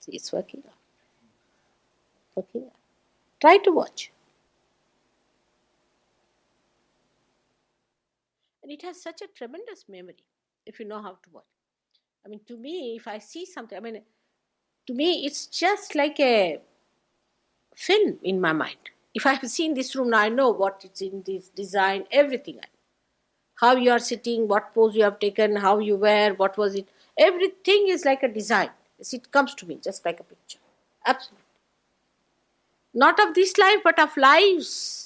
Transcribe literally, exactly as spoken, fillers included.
See, it's working out. Working out. Try to watch. And it has such a tremendous memory if you know how to watch. I mean, to me, if I see something, I mean, to me, it's just like a film in my mind. If I have seen this room now, I know what is in this design, everything. How you are sitting, what pose you have taken, how you wear, what was it. Everything is like a design. It comes to me just like a picture. Absolutely. Not of this life, but of lives